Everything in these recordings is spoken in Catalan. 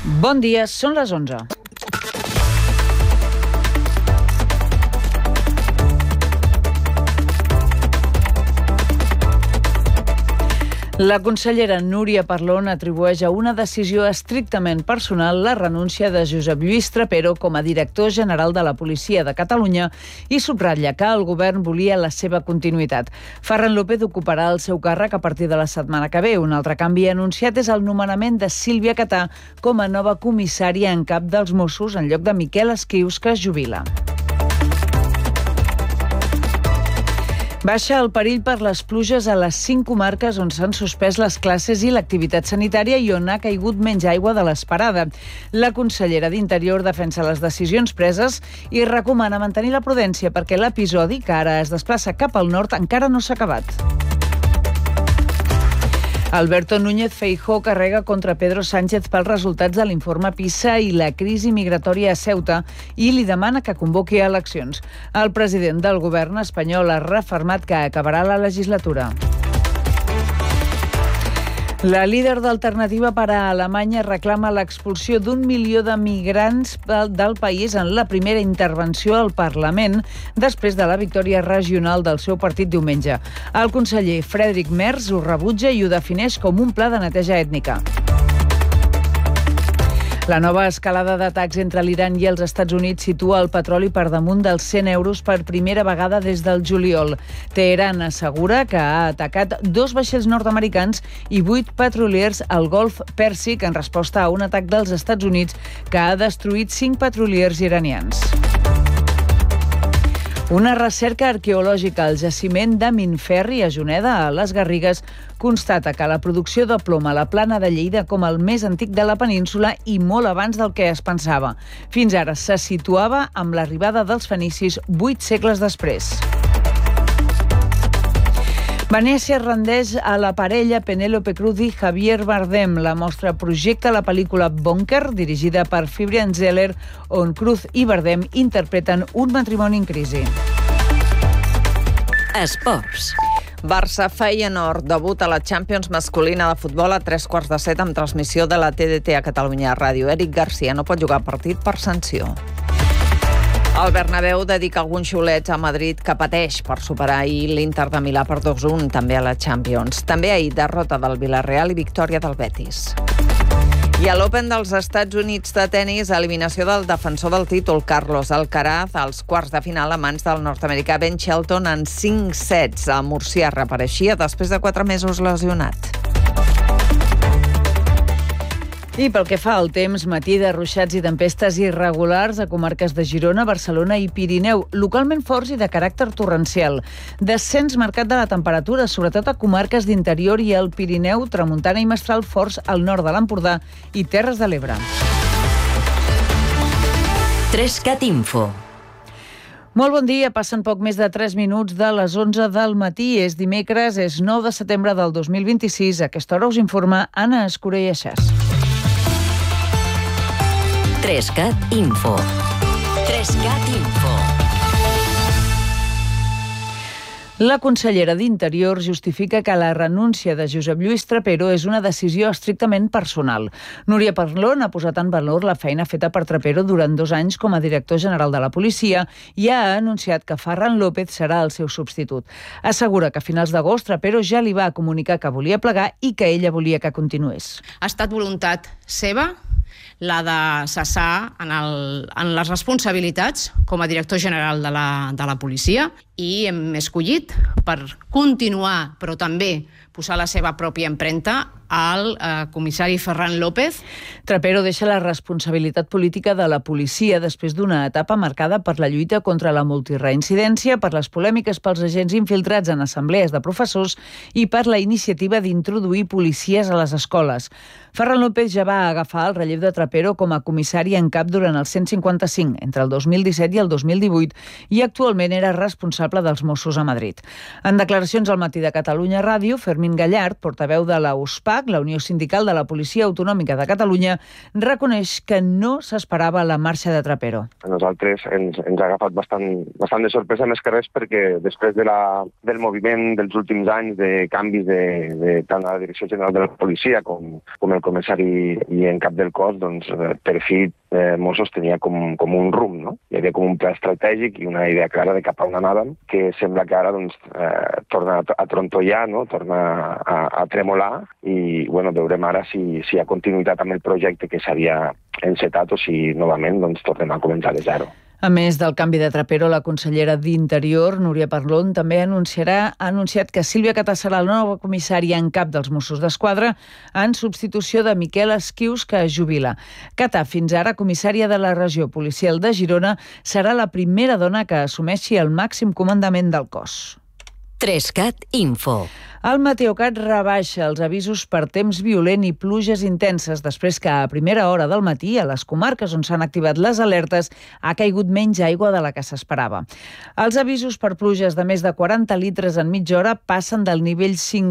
Bon dia, són les 11. La consellera Núria Parlon atribueix a una decisió estrictament personal la renúncia de Josep Lluís Trapero com a director general de la Policia de Catalunya i subratlla que el govern volia la seva continuïtat. Ferran López ocuparà el seu càrrec a partir de la setmana que ve. Un altre canvi anunciat és el nomenament de Sílvia Catà com a nova comissària en cap dels Mossos en lloc de Miquel Esquius, que es jubila. Baixa el perill per les pluges a les 5 comarques on s'han suspès les classes i l'activitat sanitària i on ha caigut menys aigua de l'esperada. La consellera d'Interior defensa les decisions preses i recomana mantenir la prudència perquè l'episodi, que ara es desplaça cap al nord, encara no s'ha acabat. Alberto Núñez Feijóo carrega contra Pedro Sánchez pels resultats de l'informe PISA i la crisi migratòria a Ceuta i li demana que convoqui eleccions. El president del govern espanyol ha refermat que acabarà la legislatura. La líder d'Alternativa per a Alemanya reclama l'expulsió d'1 milió de migrants del país en la primera intervenció al Parlament després de la victòria regional del seu partit diumenge. El conseller Friedrich Merz ho rebutja i ho defineix com un pla de neteja ètnica. La nova escalada d'atacs entre l'Iran i els Estats Units situa el petroli per damunt dels 100 euros per primera vegada des del juliol. Teheran assegura que ha atacat 2 vaixells nord-americans i 8 petroliers al Golf Pèrsic en resposta a un atac dels Estats Units que ha destruït 5 petroliers iranians. Una recerca arqueològica al jaciment de Minferri, a Juneda, a les Garrigues, constata que la producció de plom a la plana de Lleida com el més antic de la península i molt abans del que es pensava. Fins ara se situava amb l'arribada dels fenicis 8 segles després. Venècia rendeix a la parella Penélope Cruz i Javier Bardem. La mostra projecta la pel·lícula Bunker, dirigida per Fabian Zeller, on Cruz i Bardem interpreten un matrimoni en crisi. Esports. Barça-Feyenoord, debut a la Champions masculina de futbol a 7:15 amb transmissió de la TDT a Catalunya Ràdio. Eric Garcia no pot jugar partit per sanció. El Bernabéu dedica alguns xiulets a Madrid que pateix per superar ahir l'Inter de Milà per 2-1, també a la Champions. També ahir derrota del Villarreal i victòria del Betis. I a l'Open dels Estats Units de tennis, eliminació del defensor del títol, Carlos Alcaraz, als quarts de final a mans del nord-americà Ben Shelton en 5 sets. El murcià reapareixia després de 4 mesos lesionat. I pel que fa al temps, matí de ruixats i tempestes irregulars a comarques de Girona, Barcelona i Pirineu, localment forts i de caràcter torrencial. Descens marcat de la temperatura, sobretot a comarques d'interior i al Pirineu, tramuntana i mestral forts al nord de l'Empordà i Terres de l'Ebre. 3CAT Info. Molt bon dia, passen poc més de 3 minuts de les 11 del matí. És dimecres, és 9 de setembre del 2026. A aquesta hora us informa Anna Escura i Aixàs. 3CAT Info. 3CAT Info. La consellera d'Interior justifica que la renúncia de Josep Lluís Trapero és una decisió estrictament personal. Núria Parlon ha posat en valor la feina feta per Trapero durant 2 anys com a director general de la policia i ha anunciat que Ferran López serà el seu substitut. Assegura que a finals d'agost Trapero ja li va comunicar que volia plegar i que ella volia que continués. Ha estat voluntat seva la de cessar en les responsabilitats com a director general de la policia i hem escollit per continuar, però també posar la seva pròpia empremta al comissari Ferran López. Trapero deixa la responsabilitat política de la policia després d'una etapa marcada per la lluita contra la multireincidència, per les polèmiques pels agents infiltrats en assemblees de professors i per la iniciativa d'introduir policies a les escoles. Ferran López ja va agafar el relleu de Trapero com a comissari en cap durant el 155, entre el 2017 i el 2018, i actualment era responsable responsable dels Mossos a Madrid. En declaracions al Matí de Catalunya Ràdio, Fermín Gallard, portaveu de la USPAC, la Unió Sindical de la Policia Autonòmica de Catalunya, reconeix que no s'esperava la marxa de Trapero. A nosaltres ens ha agafat bastant de sorpresa, més que res, perquè després del moviment dels últims anys de canvis de tant a la Direcció General de la Policia com el comissari i en cap del cos, doncs per fi Mossos tenia com un rumb, no? Hi havia com un pla estratègic i una idea clara de cap a on anàvem, que sembla que ara torna a trontollar, no? Torna a tremolar i veurem ara si hi ha continuïtat amb el projecte que s'havia encetat o si novament tornem a començar de zero. A més del canvi de Trapero, la consellera d'Interior, Núria Parlon, també ha anunciat que Sílvia Catà serà la nova comissària en cap dels Mossos d'Esquadra en substitució de Miquel Esquius, que es jubila. Catà, fins ara comissària de la regió policial de Girona, serà la primera dona que assumeixi el màxim comandament del cos. 3CAT Info. El Meteocat rebaixa els avisos per temps violent i pluges intenses després que a primera hora del matí, a les comarques on s'han activat les alertes, ha caigut menys aigua de la que s'esperava. Els avisos per pluges de més de 40 litres en mitja hora passen del nivell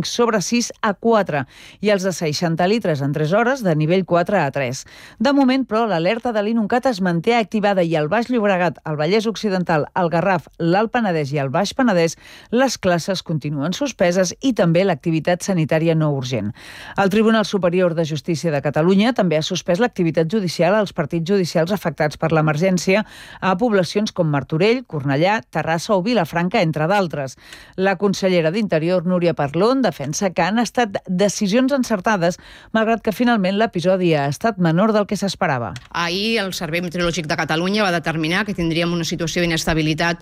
5/6 a 4 i els de 60 litres en 3 hores de nivell 4 a 3. De moment, però, l'alerta de l'Inuncat es manté activada i al Baix Llobregat, al Vallès Occidental, al Garraf, l'Alt Penedès i el Baix Penedès, les classes continuen suspeses i també l'activitat sanitària no urgent. El Tribunal Superior de Justícia de Catalunya també ha suspès l'activitat judicial als partits judicials afectats per l'emergència a poblacions com Martorell, Cornellà, Terrassa o Vilafranca, entre d'altres. La consellera d'Interior, Núria Parlon, defensa que han estat decisions encertades, malgrat que finalment l'episodi ha estat menor del que s'esperava. Ahir el Servei Meteorològic de Catalunya va determinar que tindríem una situació d'inestabilitat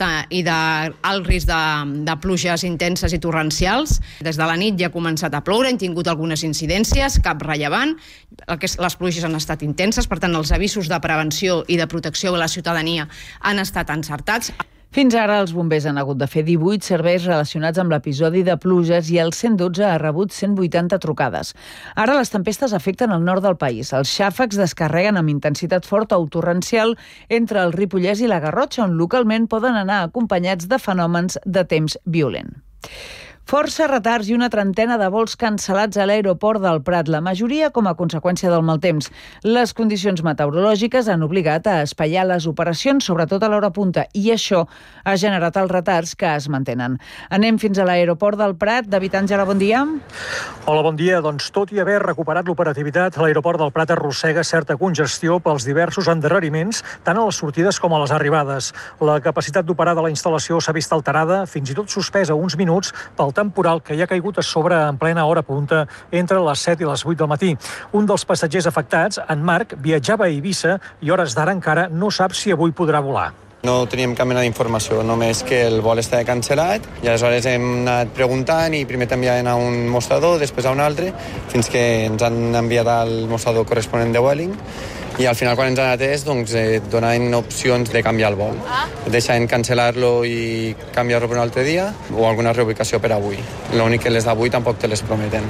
i d'alt risc de pluges intenses i torrencials. Des de la nit ja ha començat a ploure, hem tingut algunes incidències, cap rellevant. Les pluges han estat intenses, per tant, els avisos de prevenció i de protecció de la ciutadania han estat encertats. Fins ara, els bombers han hagut de fer 18 serveis relacionats amb l'episodi de pluges i el 112 ha rebut 180 trucades. Ara les tempestes afecten el nord del país. Els xàfecs descarreguen amb intensitat forta o torrencial entre el Ripollès i la Garrotxa, on localment poden anar acompanyats de fenòmens de temps violent. Força retards i una trentena de vols cancel·lats a l'aeroport del Prat, la majoria com a conseqüència del mal temps. Les condicions meteorològiques han obligat a espaiar les operacions, sobretot a l'hora punta, i això ha generat els retards que es mantenen. Anem fins a l'aeroport del Prat. David Àngela, bon dia. Hola, bon dia. Doncs tot i haver recuperat l'operativitat, l'aeroport del Prat arrossega certa congestió pels diversos endarreriments, tant a les sortides com a les arribades. La capacitat d'operar de la instal·lació s'ha vist alterada, fins i tot suspesa uns minuts pel temporal que hi ha caigut a sobre en plena hora punta entre les 7 i les 8 del matí. Un dels passatgers afectats, en Marc, viatjava a Eivissa i a hores d'ara encara no sap si avui podrà volar. No teníem cap mena d'informació, només que el vol estava cancel·lat i aleshores hem anat preguntant i primer t'enviaven a un mostrador, després a un altre, fins que ens han enviat al mostrador corresponent de Vueling i al final quan ens han atès et donaven opcions de canviar el vol. Et deixaven cancel·lar-lo i canviar-lo per un altre dia o alguna reubicació per avui. L'únic que les d'avui tampoc te les prometen.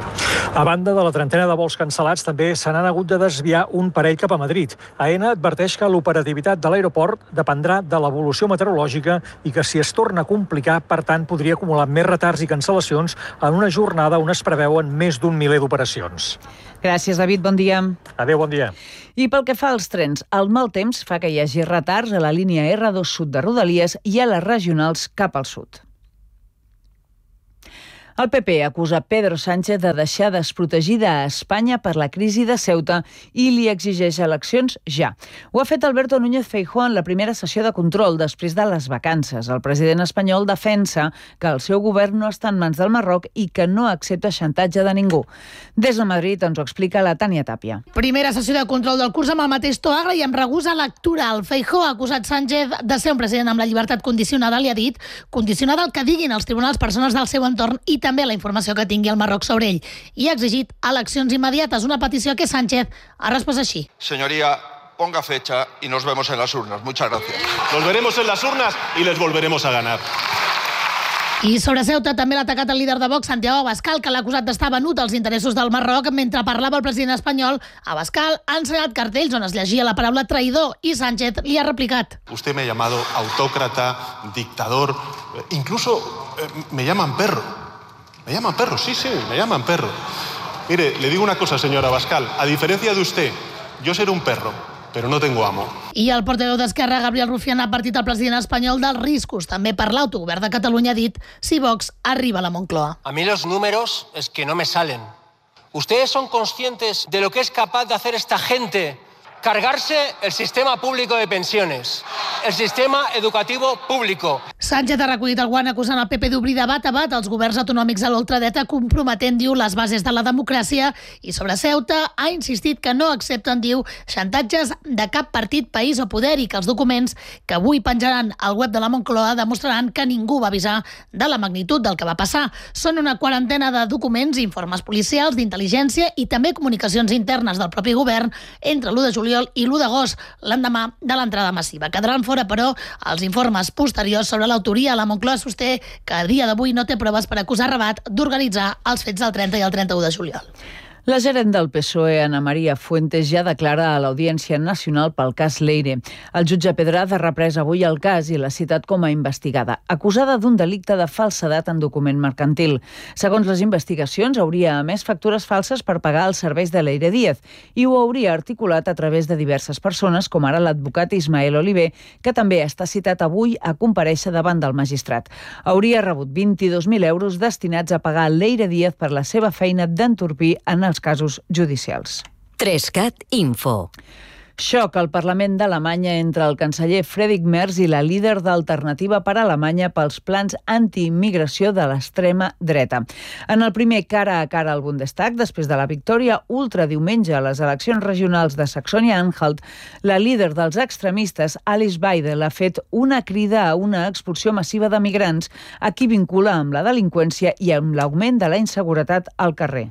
A banda de la trentena de vols cancel·lats, també se n'han hagut de desviar un parell cap a Madrid. AENA adverteix que l'operativitat de l'aeroport dependrà de l'evolució meteorològica i que si es torna a complicar, per tant, podria acumular més retards i cancel·lacions en una jornada on es preveuen més d'un miler d'operacions. Gràcies, David. Bon dia. Adéu, bon dia. I pel que fa als trens, el mal temps fa que hi hagi retards a la línia R2 sud de Rodalies i a les regionals cap al sud. El PP acusa Pedro Sánchez de deixar desprotegida a Espanya per la crisi de Ceuta i li exigeix eleccions ja. Ho ha fet Alberto Núñez Feijóo en la primera sessió de control després de les vacances. El president espanyol defensa que el seu govern no està en mans del Marroc i que no accepta xantatge de ningú. Des de Madrid ens ho explica la Tània Tàpia. Primera sessió de control del curs amb el mateix to agre i amb regús electoral. Feijóo ha acusat Sánchez de ser un president amb la llibertat condicionada, li ha dit, condicionada al que diguin els tribunals persones del seu entorn i també la informació que tingui el Marroc sobre ell. I ha exigit eleccions immediates, una petició que Sánchez ha respost així. Señoría, ponga fecha y nos vemos en las urnas. Muchas gracias. Nos veremos en las urnas y les volveremos a ganar. I sobre Ceuta també l'ha atacat el líder de Vox, Santiago Abascal, que l'ha acusat d'estar venut als interessos del Marroc. Mentre parlava el president espanyol, Abascal ha ensenyat cartells on es llegia la paraula traïdor i Sánchez li ha replicat. Usted me ha llamado autócrata, dictador, incluso me llaman perro. Me llaman perro, sí, me llaman perro. Mire, le digo una cosa, señor Abascal, a diferencia de usted, yo seré un perro, però no tengo amo. I el portaveu d'Esquerra, Gabriel Rufián, ha advertit al president espanyol dels riscos, també per l'autogovern de Catalunya, ha dit si Vox arriba a la Moncloa. A mí los números es que no me salen. ¿Ustedes son conscientes de lo que es capaz de hacer esta gente? Cargarse el sistema público de pensiones, el sistema educativo público. Sánchez ha recollit el guant acusant el PP d'obrir de bat a bat els governs autonòmics a l'ultradreta, comprometent, diu, les bases de la democràcia. I sobre Ceuta ha insistit que no accepten, diu, xantatges de cap partit, país o poder i que els documents que avui penjaran al web de la Moncloa demostraran que ningú va avisar de la magnitud del que va passar. Són una quarantena de documents, informes policials, d'intel·ligència i també comunicacions internes del propi govern entre l'1 de juliol i l'1 d'agost, l'endemà de l'entrada massiva. Quedaran fora, però, els informes posteriors sobre l'autoria. La Moncloa sosté que a dia d'avui no té proves per acusar Rabat d'organitzar els fets del 30 i el 31 de juliol. La gerent del PSOE, Ana Maria Fuentes, ja declara a l'Audiència Nacional pel cas Leire. El jutge Pedraza ha reprès avui el cas i l'ha citat com a investigada, acusada d'un delicte de falsedat en document mercantil. Segons les investigacions, hauria emès factures falses per pagar els serveis de Leire Díaz i ho hauria articulat a través de diverses persones, com ara l'advocat Ismael Oliver, que també està citat avui a comparèixer davant del magistrat. Hauria rebut 22.000 euros destinats a pagar Leire Díaz per la seva feina d'entorpir en els casos judicials. 3CAT Info. Xoc al Parlament d'Alemanya entre el canceller Friedrich Merz i la líder d'Alternativa per Alemanya pels plans antiimmigració de l'extrema dreta. En el primer cara a cara al Bundestag, després de la victòria ultradiumenge a les eleccions regionals de Saxònia-Anhalt, la líder dels extremistes, Alice Weidel, ha fet una crida a una expulsió massiva de migrants, a qui vincula amb la delinqüència i amb l'augment de la inseguretat al carrer.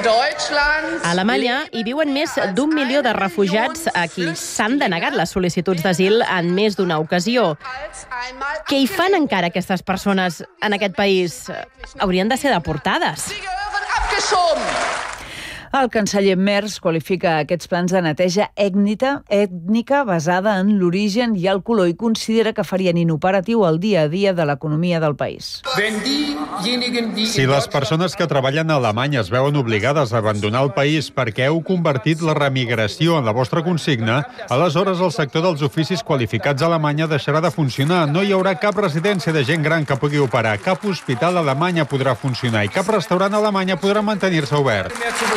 A Alemanya hi viuen més d'1 milió de refugiats a qui s'han denegat les sol·licituds d'asil en més d'una ocasió. Què hi fan encara aquestes persones en aquest país? Haurien de ser deportades. El canceller Merz qualifica aquests plans de neteja ètnica basada en l'origen i el color i considera que farien inoperatiu el dia a dia de l'economia del país. Si les persones que treballen a Alemanya es veuen obligades a abandonar el país perquè heu convertit la remigració en la vostra consigna, aleshores el sector dels oficis qualificats a Alemanya deixarà de funcionar. No hi haurà cap residència de gent gran que pugui operar, cap hospital a Alemanya podrà funcionar i cap restaurant a Alemanya podrà mantenir-se obert.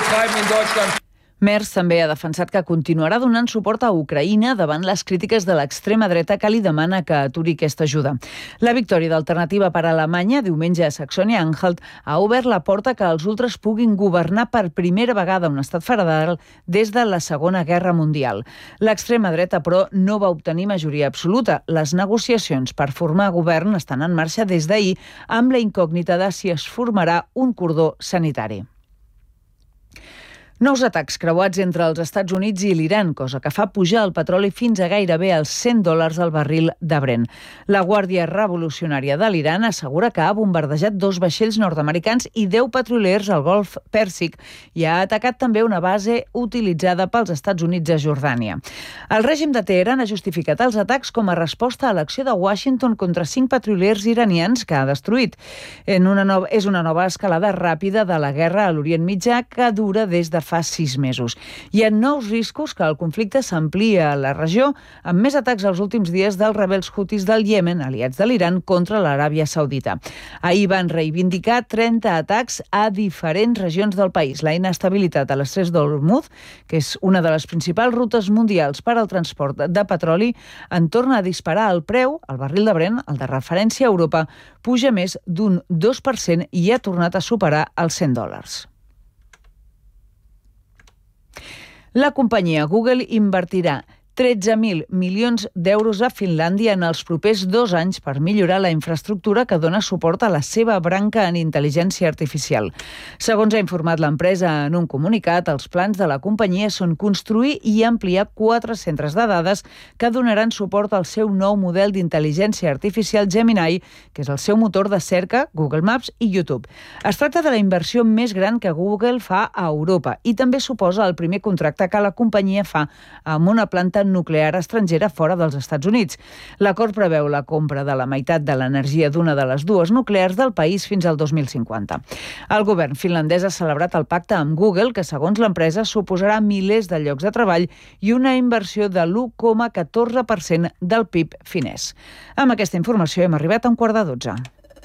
Merz també ha defensat que continuarà donant suport a Ucraïna davant les crítiques de l'extrema dreta que li demana que aturi aquesta ajuda. La victòria d'Alternativa per Alemanya, diumenge a Saxònia-Anhalt, ha obert la porta que els ultres puguin governar per primera vegada un estat federal des de la Segona Guerra Mundial. L'extrema dreta, però, no va obtenir majoria absoluta. Les negociacions per formar govern estan en marxa des d'ahir amb la incògnita de si es formarà un cordó sanitari. Nous atacs creuats entre els Estats Units i l'Iran, cosa que fa pujar el petroli fins a gairebé als $100 al barril de Brent. La Guàrdia Revolucionària de l'Iran assegura que ha bombardejat 2 vaixells nord-americans i 10 petroliers al Golf Pèrsic i ha atacat també una base utilitzada pels Estats Units a Jordània. El règim de Teheran ha justificat els atacs com a resposta a l'acció de Washington contra 5 petroliers iranians que ha destruït. És una nova escalada ràpida de la guerra a l'Orient Mitjà que dura des de fa 6 mesos. Hi ha nous riscos que el conflicte s'amplia a la regió, amb més atacs els últims dies dels rebels hutis del Iemen, aliats de l'Iran, contra l'Aràbia Saudita. Ahir van reivindicar 30 atacs a diferents regions del país. La inestabilitat a l'estret d'Hormuz, que és una de les principals rutes mundials per al transport de petroli, en torna a disparar el preu. El barril de Brent, el de referència a Europa, puja més d'un 2% i ha tornat a superar els $100. La companyia Google invertirà 13.000 milions d'euros a Finlàndia en els propers 2 anys per millorar la infraestructura que dona suport a la seva branca en intel·ligència artificial. Segons ha informat l'empresa en un comunicat, els plans de la companyia són construir i ampliar 4 centres de dades que donaran suport al seu nou model d'intel·ligència artificial Gemini, que és el seu motor de cerca, Google Maps i YouTube. Es tracta de la inversió més gran que Google fa a Europa i també suposa el primer contracte que la companyia fa amb una planta nuclear estrangera fora dels Estats Units. L'acord preveu la compra de la meitat de l'energia d'una de les 2 nuclears del país fins al 2050. El govern finlandès ha celebrat el pacte amb Google, que segons l'empresa suposarà milers de llocs de treball i una inversió de l'1,14% del PIB finès. Amb aquesta informació hem arribat a 11:45.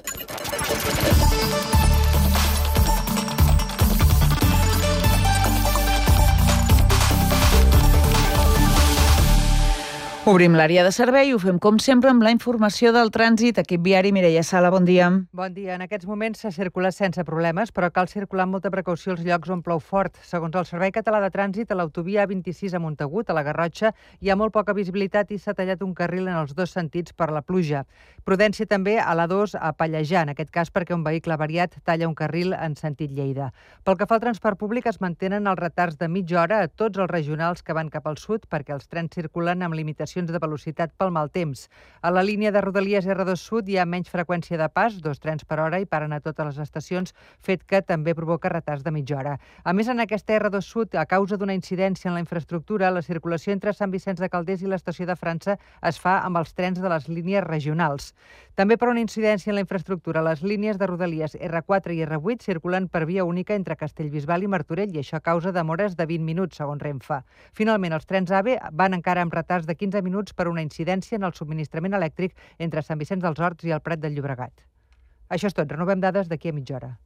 Obrim l'àrea de servei i ho fem com sempre amb la informació del trànsit. Equip viari, Mireia Sala, bon dia. Bon dia. En aquests moments se circula sense problemes, però cal circular amb molta precaució als llocs on plou fort. Segons el Servei Català de Trànsit, a l'autovia A26 a Montagut, a la Garrotxa, hi ha molt poca visibilitat i s'ha tallat un carril en els 2 sentits per la pluja. Prudència també a l'A2 a Pallejà, en aquest cas perquè un vehicle variat talla un carril en sentit Lleida. Pel que fa al transport públic, es mantenen els retards de mitja hora a tots els regionals que van cap al sud perquè els trens circulen amb limitacions de velocitat pel mal temps. A la línia de Rodalies R2 Sud hi ha menys freqüència de pas, 2 trens per hora i paren a totes les estacions, fet que també provoca retards de mitja hora. A més, en aquesta R2 Sud, a causa d'una incidència en la infraestructura, la circulació entre Sant Vicenç de Calders i l'estació de França es fa amb els trens de les línies regionals. També per una incidència en la infraestructura, les línies de Rodalies R4 i R8 circulen per via única entre Castellbisbal i Martorell i això causa demores de 20 minuts, segons Renfe. Finalment, els trens AVE van encara amb retards de 15 minuts per una incidència en el subministrament elèctric entre Sant Vicenç dels Horts i el Prat del Llobregat. Això és tot. Renovem dades d'aquí a mitja hora.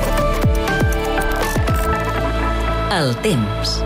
El temps.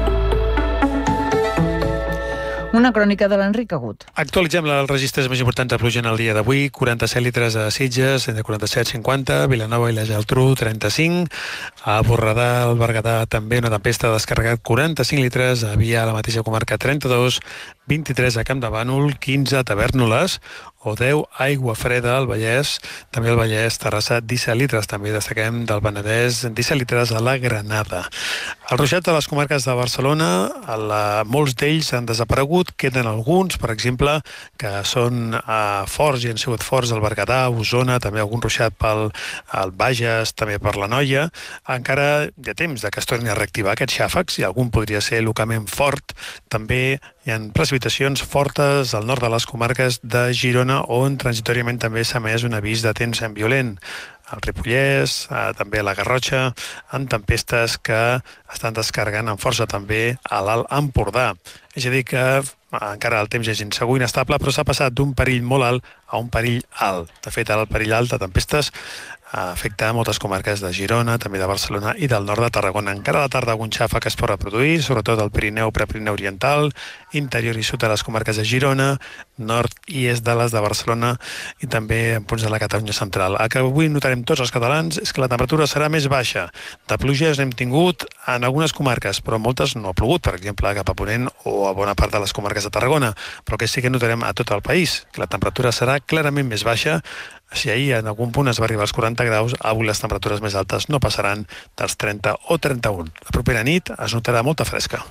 Una crònica de l'Enric Agut. Actualitzem els registres més importants de pluja en el dia d'avui. 47 litres a Sitges, entre 47 i 50, Vilanova i la Geltrú, 35, a Borredà, al Berguedà, també una tempesta ha descarregat 45 litres, a Via, a la mateixa comarca, 32, 23 a Camp de Bànol, 15 a Tavèrnoles, o 10 Aigua Freda al Vallès, també al Vallès, Terrassa, 17 litres, també destaquem del Penedès, 17 litres a la Granada. Els ruixats de les comarques de Barcelona, molts d'ells han desaparegut, queden alguns, per exemple, que són forts i han sigut forts al Berguedà, Osona, també algun ruixat pel Bages, també per l'Anoia. Encara hi ha temps que es tornin a reactivar aquests xàfecs i algun podria ser localment fort. També hi ha precipitacions fortes al nord de les comarques de Girona, on transitoriament també s'ha emès un avís de temps violent. Al Ripollès, també a la Garrotxa, amb tempestes que estan descarregant amb força també a l'Alt Empordà. És a dir que encara el temps és insegur i inestable, però s'ha passat d'un perill molt alt a un perill alt. De fet, el perill alt de tempestes afecta moltes comarques de Girona, també de Barcelona i del nord de Tarragona. Encara a la tarda algun xàfec es pot reproduir, sobretot al Pirineu, Prepirineu Oriental, interior i sud de les comarques de Girona, nord i est de les de Barcelona i també en punts de la Catalunya central. El que avui notarem tots els catalans és que la temperatura serà més baixa. De pluges n'hem tingut en algunes comarques, però moltes no ha plogut, per exemple, cap a Ponent o a bona part de les comarques de Tarragona, però que sí que notarem a tot el país, que la temperatura serà clarament més baixa. Si ahir en algun punt es va arribar als 40 graus, avui les temperatures més altes no passaran dels 30 o 31. La propera nit es notarà molta fresca.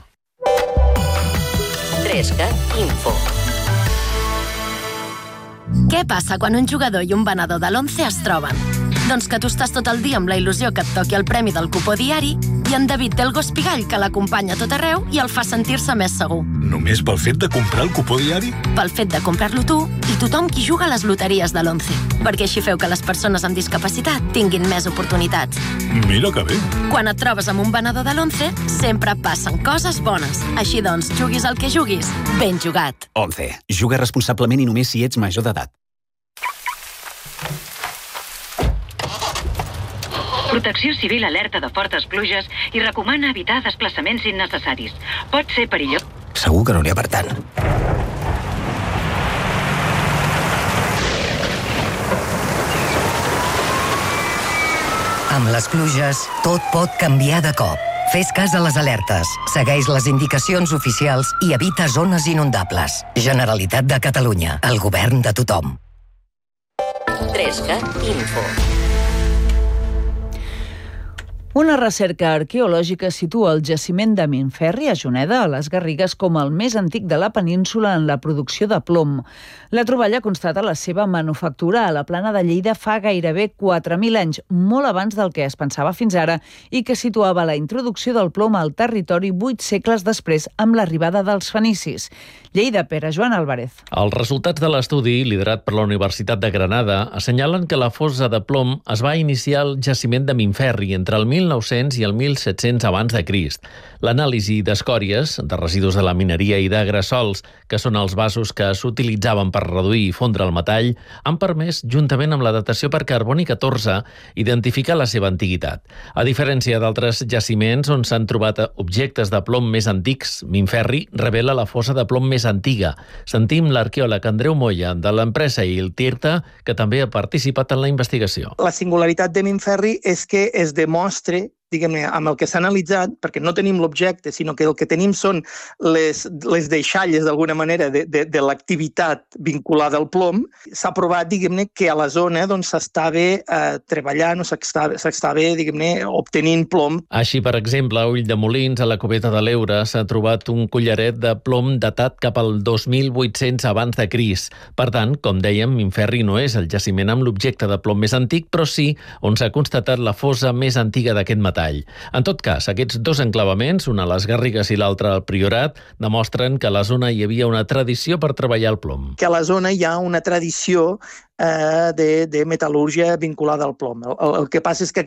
3CAT Info. Què passa quan un jugador i un venedor de l'11 es troben? Doncs que tu estàs tot el dia amb la il·lusió que et toqui el premi del cupó diari i en David té el gos pigall que l'acompanya a tot arreu i el fa sentir-se més segur. Només pel fet de comprar el cupó diari? Pel fet de comprar-lo tu i tothom qui juga a les loteries de l'11. Perquè així feu que les persones amb discapacitat tinguin més oportunitats. Mira que bé. Quan et trobes amb un venedor de l'11, sempre passen coses bones. Així doncs, juguis el que juguis, ben jugat. 11. Juga responsablement i només si ets major d'edat. Protecció Civil alerta de fortes pluges i recomana evitar desplaçaments innecessaris. Pot ser perillós. Segur que no n'hi ha per tant. Amb les pluges, tot pot canviar de cop. Fes cas a les alertes, segueix les indicacions oficials i evita zones inundables. Generalitat de Catalunya, el govern de tothom. 3CAT Info. Una recerca arqueològica situa el jaciment de Minferri a Juneda, a les Garrigues, com el més antic de la península en la producció de plom. La troballa constata la seva manufactura a la plana de Lleida fa gairebé 4.000 anys, molt abans del que es pensava fins ara, i que situava la introducció del plom al territori 8 segles després amb l'arribada dels fenicis. Lleida, Pere Joan Álvarez. Els resultats de l'estudi, liderat per la Universitat de Granada, assenyalen que la fossa de plom es va iniciar al jaciment de Minferri entre el 1900 i el 1700 abans de Crist. L'anàlisi d'escòries, de residus de la mineria i de gressols, que són els vasos que s'utilitzaven per reduir i fondre el metall, han permès, juntament amb la datació per carboni 14, identificar la seva antiguitat. A diferència d'altres jaciments on s'han trobat objectes de plom més antics, Minferri revela la fossa de plom més antiga. Sentim l'arqueòleg Andreu Moya, de l'empresa ILTIRTA, que també ha participat en la investigació. La singularitat de Minferri és que es demostra, diguem-ne, amb el que s'ha analitzat, perquè no tenim l'objecte, sinó que el que tenim són les deixalles, d'alguna manera, de l'activitat vinculada al plom. S'ha provat, diguem-ne, que a la zona s'estava treballant o s'estava, diguem-ne, obtenint plom. Així, per exemple, a Ulldemolins, a la Cubeta de l'Eure, s'ha trobat un collaret de plom datat cap al 2800 abans de Crist. Per tant, com dèiem, Minferri no és el jaciment amb l'objecte de plom més antic, però sí on s'ha constatat la fossa més antiga d'aquest metall. En tot cas, aquests dos enclavaments, un a les Garrigues i l'altre al Priorat, demostren que a la zona hi havia una tradició per treballar el plom. Que a la zona hi ha una tradició de metal·lúrgia vinculada al plom. El que passa és que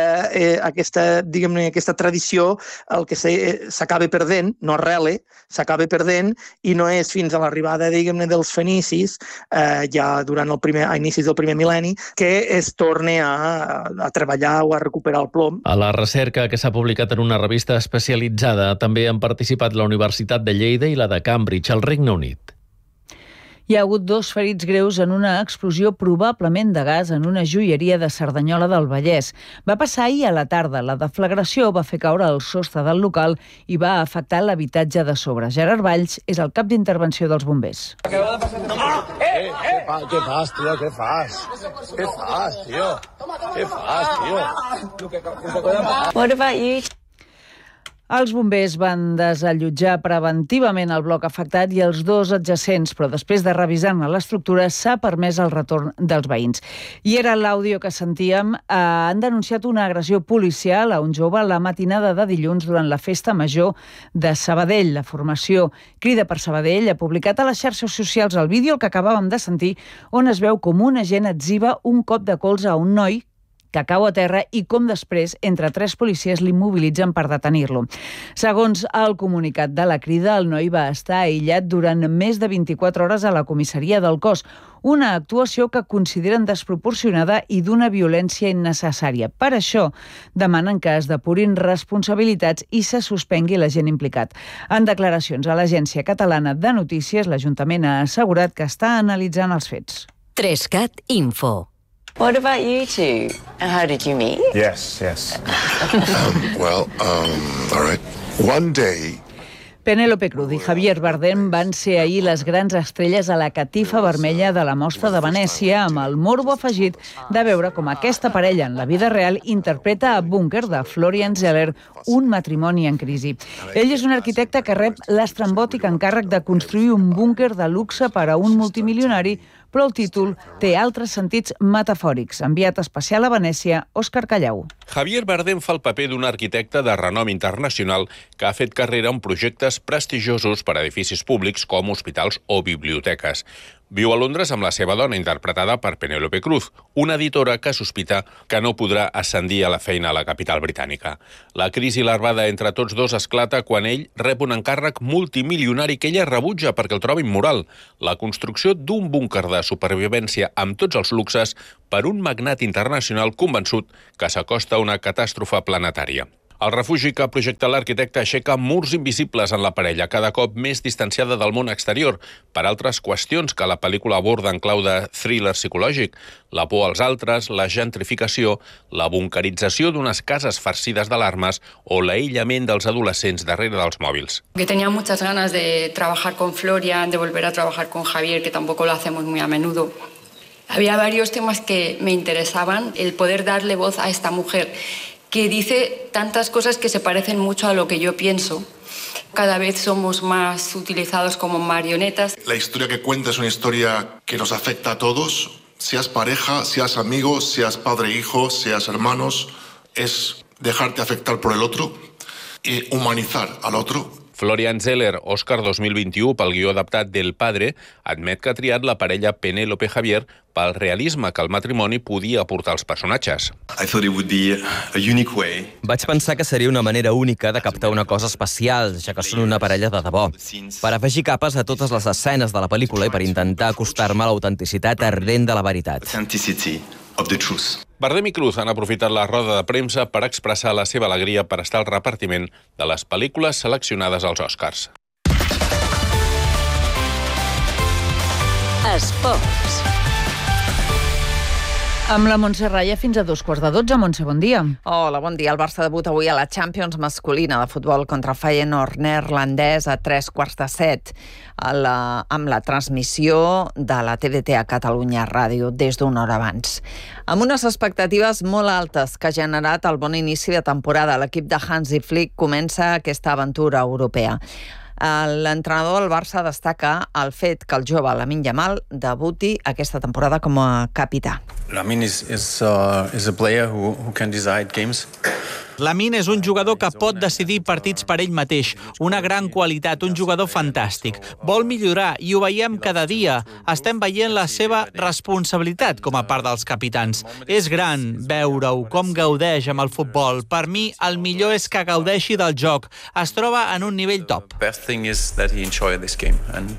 aquesta tradició el que s'acaba perdent, no arrela, s'acaba perdent i no és fins a l'arribada, diguem-ne, dels fenicis, ja durant a inicis del primer mil·lenni, que es torna a treballar o a recuperar el plom. A la recerca que s'ha publicat en una revista especialitzada també han participat la Universitat de Lleida i la de Cambridge, al Regne Unit. Hi ha hagut 2 ferits greus en una explosió probablement de gas en una joieria de Cerdanyola del Vallès. Va passar ahir a la tarda. La deflagració va fer caure el sostre del local i va afectar l'habitatge de sobre. Gerard Valls és el cap d'intervenció dels bombers. Què fas, tio? Què fas? Tio? What about you? Els bombers van desallotjar preventivament el bloc afectat i els 2 adjacents, però després de revisar-ne l'estructura s'ha permès el retorn dels veïns. I era l'àudio que sentíem. Han denunciat una agressió policial a un jove la matinada de dilluns durant la festa major de Sabadell. La formació Crida per Sabadell ha publicat a les xarxes socials el vídeo que acabàvem de sentir, on es veu com un agent etziba un cop de colze a un noi que cau a terra i com després, entre 3 policies l'immobilitzen per detenir-lo. Segons el comunicat de la Crida, el noi va estar aïllat durant més de 24 hores a la comissaria del cos, una actuació que consideren desproporcionada i d'una violència innecessària. Per això demanen que es depurin responsabilitats i se suspengui l'agent implicat. En declaracions a l'Agència Catalana de Notícies, l'Ajuntament ha assegurat que està analitzant els fets. 3CAT Info. What about you two? How did you meet? Yes. All right. One day... Penélope Cruz i Javier Bardem van ser ahir les grans estrelles a la catifa vermella de la Mostra de Venècia, amb el morbo afegit de veure com aquesta parella en la vida real interpreta a Búnquer de Florian Zeller, un matrimoni en crisi. Ell és un arquitecte que rep l'estrambòtic encàrrec de construir un búnquer de luxe per a un multimilionari, però el títol té altres sentits metafòrics. Enviat especial a Venècia, Òscar Callau. Javier Bardem fa el paper d'un arquitecte de renom internacional que ha fet carrera en projectes prestigiosos per a edificis públics com hospitals o biblioteques. Viu a Londres amb la seva dona, interpretada per Penélope Cruz, una editora que sospita que no podrà ascendir a la feina a la capital britànica. La crisi larvada entre tots dos esclata quan ell rep un encàrrec multimilionari que ella rebutja perquè el troba immoral: la construcció d'un búnquer de supervivència amb tots els luxes per un magnat internacional convençut que s'acosta a una catàstrofe planetària. El refugi que projecta l'arquitecte aixeca murs invisibles en la parella, cada cop més distanciada del món exterior, per altres qüestions que la pel·lícula aborda en clau de thriller psicològic: la por als altres, la gentrificació, la bunkerització d'unes cases farcides d'alarmes o l'aïllament dels adolescents darrere dels mòbils. Que tenía muchas ganas de trabajar con Florian, de volver a trabajar con Javier, que tampoco lo hacemos muy a menudo. Había varios temas que me interesaban, el poder darle voz a esta mujer que dice tantas cosas que se parecen mucho a lo que yo pienso. Cada vez somos más utilizados como marionetas. La historia que cuenta es una historia que nos afecta a todos, seas pareja, seas amigo, seas padre-hijo, seas hermanos. Es dejarte afectar por el otro y humanizar al otro. Florian Zeller, Òscar 2021 pel guió adaptat d'El Padre, admet que ha triat la parella Penélope Javier pel realisme que el matrimoni podia aportar als personatges. Vaig pensar que seria una manera única de captar una cosa especial, ja que són una parella de debò. Per afegir capes a totes les escenes de la pel·lícula i per intentar acostar-me a l'autenticitat ardent de la veritat. Bardem i Cruz han aprofitat la roda de premsa per expressar la seva alegria per estar al repartiment de les pel·lícules seleccionades als Oscars. Esports. Amb la Montse Raya fins a 2:15. Montse, bon dia. Hola, bon dia. El Barça debuta avui a la Champions masculina de futbol contra el Feyenoord neerlandès a 7:15 amb la transmissió de la TDT a Catalunya Ràdio des d'una hora abans. Amb unes expectatives molt altes que ha generat el bon inici de temporada, l'equip de Hansi Flick comença aquesta aventura europea. L'entrenador del Barça destaca el fet que el jove Lamine Yamal debuti aquesta temporada com a capità. Lamine is a player who can decide games. Lamine és un jugador que pot decidir partits per ell mateix, una gran qualitat, un jugador fantàstic. Vol millorar i ho veiem cada dia. Estem veient la seva responsabilitat com a part dels capitans. És gran veure-ho, com gaudeix amb el futbol. Per mi, el millor és que gaudeixi del joc. Es troba en un nivell top. The best thing is that he enjoy this game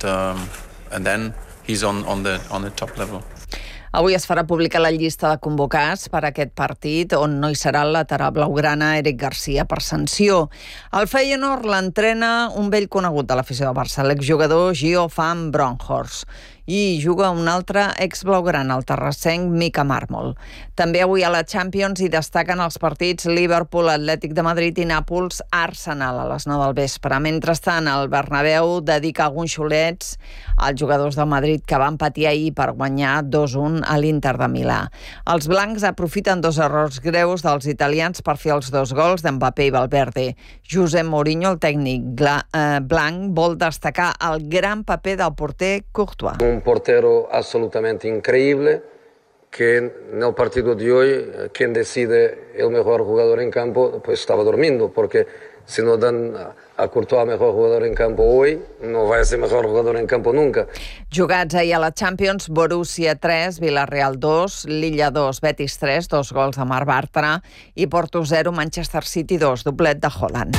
and then he's on the top level. Avui es farà pública la llista de convocats per a aquest partit, on no hi serà el lateral blaugrana Eric Garcia per sanció. El Feyenoord l'entrena un vell conegut de l'afició del Barça, l'exjugador Gio van Bronckhorst, i juga un altre ex-blaugrana, el terrassenc Mika Marmol. També avui a la Champions hi destaquen els partits Liverpool, Atlètic de Madrid i Nàpols, Arsenal a les 9 del vespre. Mentrestant, el Bernabéu dedica alguns xulets als jugadors del Madrid que van patir ahir per guanyar 2-1 a l'Inter de Milà. Els blancs aprofiten dos errors greus dels italians per fer els dos gols d'Mbappé i Valverde. Josep Mourinho, el tècnic blanc, vol destacar el gran paper del porter Courtois. Un portero absolutamente increíble que en el partido de hoy quien decide el mejor jugador en campo pues estaba durmiendo, porque si no dan a Courtois mejor jugador en campo hoy, no va a ser mejor jugador en campo nunca. Jugats ahir a la Champions, Borussia 3, Villarreal 2, Lilla 2, Betis 3, 2 gols de Marc Bartra, i Porto 0, Manchester City 2, doblet de Haaland.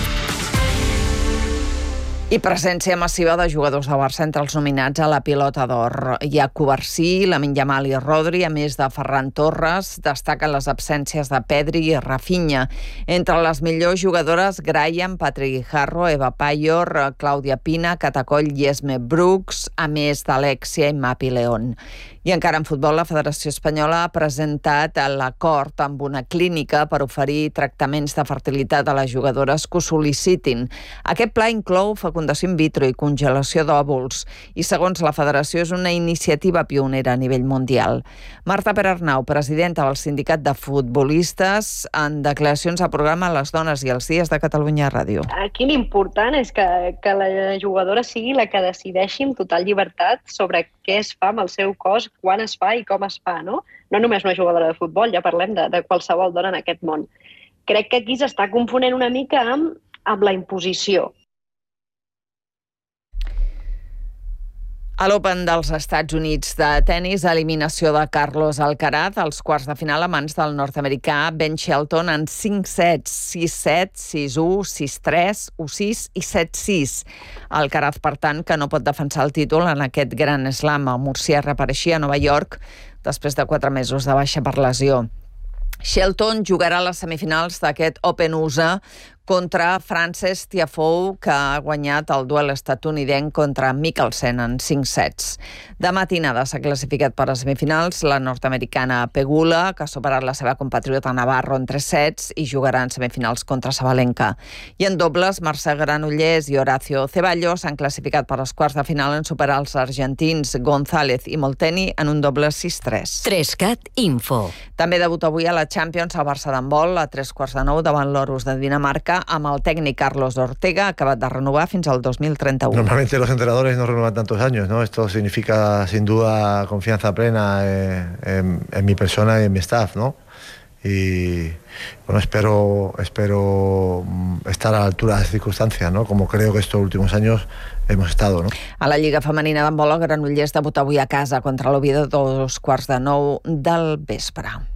I presència massiva de jugadors de Barça entre els nominats a la Pilota d'Or. Hi ha Covarsí, Lamine Yamal i Rodri, a més de Ferran Torres. Destaquen les absències de Pedri i Rafinha. Entre les millors jugadores, Graham, Patrick Guijarro, Eva Payor, Clàudia Pina, Catacoll i Esme Brooks, a més d'Alexia i Mapi León. I encara en futbol, la Federació Espanyola ha presentat l'acord amb una clínica per oferir tractaments de fertilitat a les jugadores que ho sol·licitin. Aquest pla inclou fecundació in vitro i congelació d'òvuls i, segons la Federació, és una iniciativa pionera a nivell mundial. Marta Perarnau, presidenta del Sindicat de Futbolistes, en declaracions al programa Les Dones i els Dies de Catalunya Ràdio. Aquí l'important és que la jugadora sigui la que decideixi amb total llibertat sobre què es fa amb el seu cos, quan es fa i com es fa, no? No només una jugadora de futbol, ja parlem de qualsevol dona en aquest món. Crec que aquí s'està confonent una mica amb la imposició. A l'Open dels Estats Units de tennis, eliminació de Carlos Alcaraz als quarts de final a mans del nord-americà Ben Shelton en 5 sets, 6-7, 6-1, 6-3, 1-6 i 7-6. Alcaraz, per tant, que no pot defensar el títol en aquest gran slam. El murcià reapareixia a Nova York després de 4 mesos de baixa per lesió. Shelton jugarà a les semifinals d'aquest Open USA contra Frances Tiafoe, que ha guanyat el duel estatunidenc contra Mikkelsen en 5 sets. De matinada s'ha classificat per a semifinals la nord-americana Pegula, que ha superat la seva compatriota Navarro en 3 sets i jugarà en semifinals contra Sabalenka. I en dobles, Mercè Granollers i Horacio Ceballos s'han classificat per als quarts de final en superar els argentins González i Molteni en un doble 6-3. 3CAT Info. També debuta avui a la Champions el Barça d'handbol a 3:15 davant l'Orus de Dinamarca, amb el tècnic Carlos Ortega, acabat de renovar fins al 2031. Normalmente los entrenadores no renuevan tantos años, ¿no? Esto significa sin duda confianza plena en mi persona y en mi staff, ¿no? Y bueno, espero estar a la altura de las circunstancias, ¿no? Como creo que estos últimos años hemos estado, ¿no? A la Lliga Femenina d'handbol, el Granollers debuta avui a casa contra l'Oviedo a 2:15 del vespre.